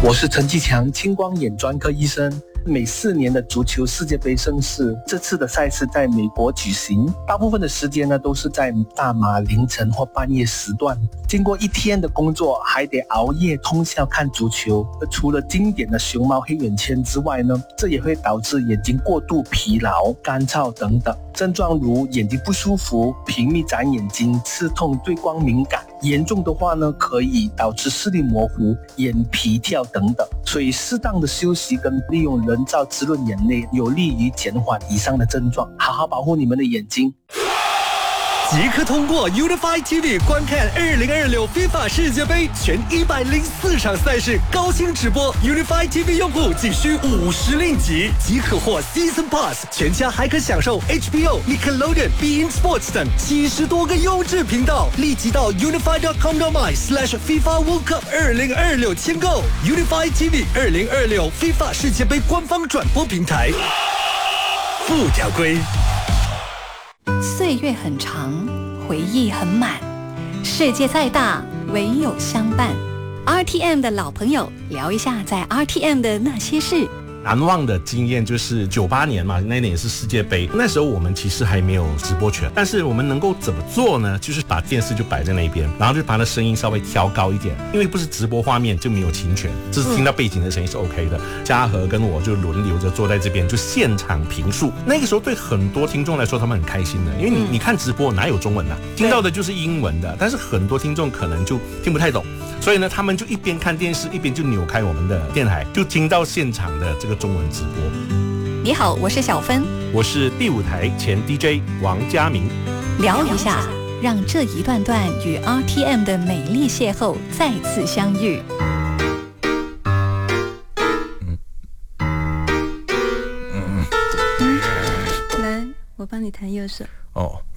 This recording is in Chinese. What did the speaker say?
我是陈继强，青光眼专科医生。每4年的足球世界杯盛事，这次的赛事在美国举行，大部分的时间呢都是在大马凌晨或半夜时段。经过1天的工作，还得熬夜通宵看足球。除了经典的熊猫黑眼圈之外呢，这也会导致眼睛过度疲劳、干燥等等症状，如眼睛不舒服、频密眨眼睛、刺痛、对光敏感。严重的话呢，可以导致视力模糊、眼皮跳等等。所以适当的休息跟利用人造滋润眼泪，有利于减缓以上的症状。好好保护你们的眼睛。 即刻通过 Unify TV 观看2026 FIFA 世界杯全104场赛事高清直播。Unify TV 用户仅需50令吉，即可获 Season Pass， 全家还可享受 HBO、Nickelodeon、beIN Sports 等70多个优质频道。立即到 unify.com.my/FIFA World Cup 2026签购 Unify TV 2026 FIFA 世界杯官方转播平台。附条规。 岁月很长，回忆很满，世界再大，唯有相伴。RTM 的老朋友，聊一下在 RTM 的那些事。 难忘的经验就是98年嘛，那年也是世界杯，那时候我们其实还没有直播权，但是我们能够怎么做呢？就是把电视就摆在那边，然后就把它声音稍微调高一点，因为不是直播画面就没有侵权，只是听到背景的声音是 OK 的。嘉禾跟我就轮流着坐在这边，就现场评述。那个时候对很多听众来说，他们很开心的，因为你看直播哪有中文啊，听到的就是英文的，但是很多听众可能就听不太懂。所以呢，他们就一边看电视，一边就扭开我们的电台，就听到现场的这个中文直播。 你好，我是小芬， 我是第5台前 DJ 王嘉明。 聊一下，让这一段段与 RTM 的美丽邂逅再次相遇。 来，我帮你弹右手。 哦，